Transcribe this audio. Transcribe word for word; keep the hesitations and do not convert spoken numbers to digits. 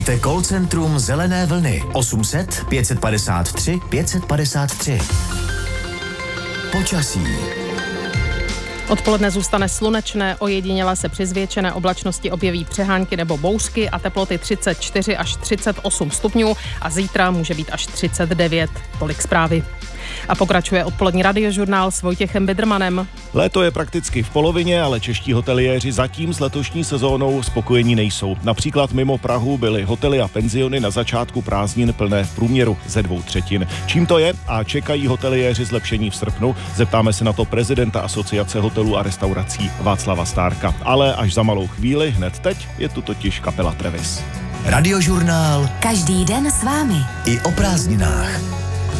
Te call centrum Zelené vlny osm set pět padesát tři pět padesát tři. Počasí. Odpoledne zůstane slunečné, ojediněle se při zvětšené oblačnosti objeví přehánky nebo bouřky a teploty třicet čtyři až třicet osm stupňů a zítra může být až třicet devět. Tolik zprávy. A pokračuje odpolední radiožurnál s Vojtěchem Bidrmanem. Léto je prakticky v polovině, ale čeští hoteliéři zatím s letošní sezónou spokojení nejsou. Například mimo Prahu byly hotely a penziony na začátku prázdnin plné v průměru ze dvou třetin. Čím to je a čekají hoteliéři zlepšení v srpnu? Zeptáme se na to prezidenta Asociace hotelů a restaurací Václava Stárka. Ale až za malou chvíli, hned teď je tu totiž kapela Travis. Radiožurnál každý den s vámi i o prázdninách.